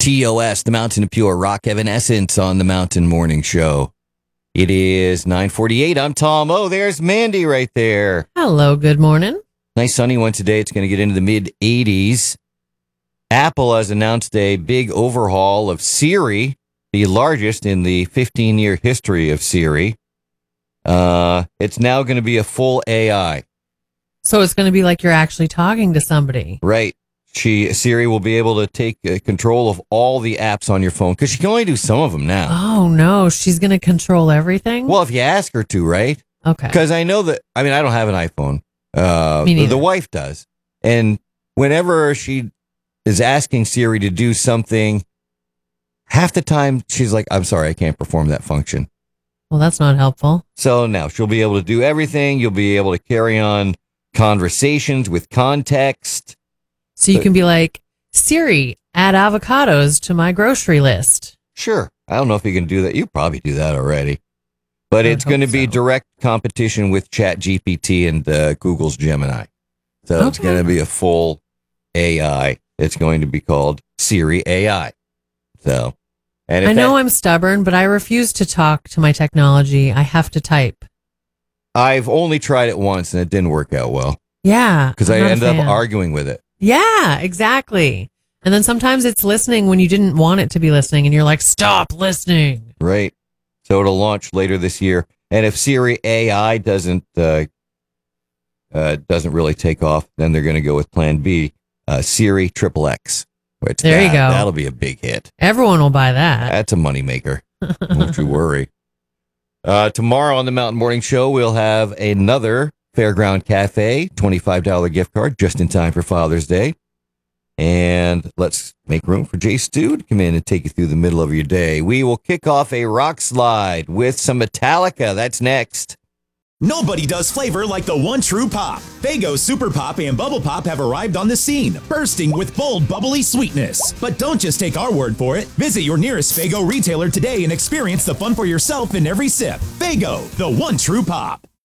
TOS, the Mountain of Pure Rock Evanescence on the Mountain Morning Show. It is 9:48. I'm Tom. Oh, there's Mandy right there. Hello, good morning. Nice sunny one today. It's going to get into the mid-80s. Apple has announced a big overhaul of Siri, the largest in the 15-year history of Siri. It's now going to be a full AI. So it's going to be like you're actually talking to somebody. Right. Siri will be able to take control of all the apps on your phone because she can only do some of them now. Oh, no. She's going to control everything? Well, if you ask her to, right? Okay. Because I know that, I don't have an iPhone. Me neither. The wife does. And whenever she is asking Siri to do something, half the time she's like, I'm sorry, I can't perform that function. Well, that's not helpful. So now she'll be able to do everything. You'll be able to carry on conversations with context. So you can be like, Siri, add avocados to my grocery list. Sure. I don't know if you can do that. You probably do that already. But it's going to be direct competition with ChatGPT and Google's Gemini. So It's going to be a full AI. It's going to be called Siri AI. So, and I know I'm stubborn, but I refuse to talk to my technology. I have to type. I've only tried it once and it didn't work out well. Yeah. Because I ended up arguing with it. Yeah, exactly. And then sometimes it's listening when you didn't want it to be listening and you're like, stop listening. Right. So it'll launch later this year. And if Siri AI doesn't really take off, then they're going to go with Plan B, Siri XXX. There you go. That'll be a big hit. Everyone will buy that. That's a moneymaker. Don't you worry. Tomorrow on the Mountain Morning Show, we'll have another Fairground Cafe, $25 gift card, just in time for Father's Day. And let's make room for Jay Stu to come in and take you through the middle of your day. We will kick off a rock slide with some Metallica. That's next. Nobody does flavor like the one true pop. Faygo Super Pop and Bubble Pop have arrived on the scene, bursting with bold, bubbly sweetness. But don't just take our word for it. Visit your nearest Faygo retailer today and experience the fun for yourself in every sip. Faygo, the one true pop.